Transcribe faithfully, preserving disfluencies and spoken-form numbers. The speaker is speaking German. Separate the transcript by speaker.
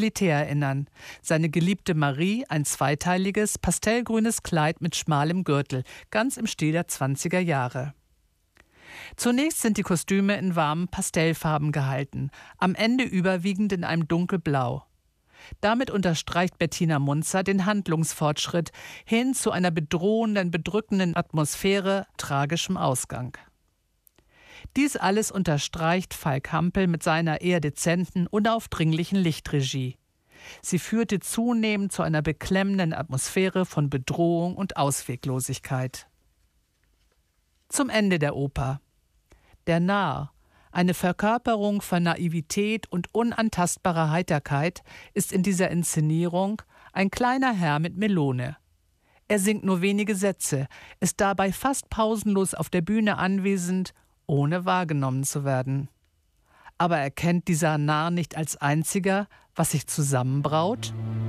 Speaker 1: Militär erinnern. Seine geliebte Marie, ein zweiteiliges, pastellgrünes Kleid mit schmalem Gürtel, ganz im Stil der zwanziger Jahre. Zunächst sind die Kostüme in warmen Pastellfarben gehalten, am Ende überwiegend in einem dunkelblau. Damit unterstreicht Bettina Munzer den Handlungsfortschritt hin zu einer bedrohenden, bedrückenden Atmosphäre, tragischem Ausgang. Dies alles unterstreicht Falk Hampel mit seiner eher dezenten, unaufdringlichen Lichtregie. Sie führte zunehmend zu einer beklemmenden Atmosphäre von Bedrohung und Ausweglosigkeit. Zum Ende der Oper. Der Narr, eine Verkörperung von Naivität und unantastbarer Heiterkeit, ist in dieser Inszenierung ein kleiner Herr mit Melone. Er singt nur wenige Sätze, ist dabei fast pausenlos auf der Bühne anwesend, ohne wahrgenommen zu werden. Aber erkennt dieser Narr nicht als einziger, was sich zusammenbraut?